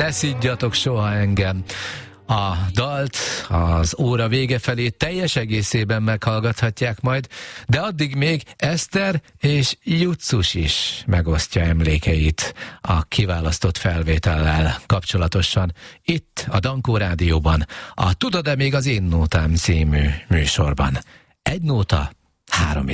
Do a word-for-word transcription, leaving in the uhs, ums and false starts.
Ne szidjatok soha engem. A dalt az óra vége felé teljes egészében meghallgathatják majd, de addig még Eszter és Jutsus is megosztja emlékeit a kiválasztott felvétellel kapcsolatosan itt a Dankó Rádióban, a Tudod-e még az én nótám című műsorban. Egy nóta, három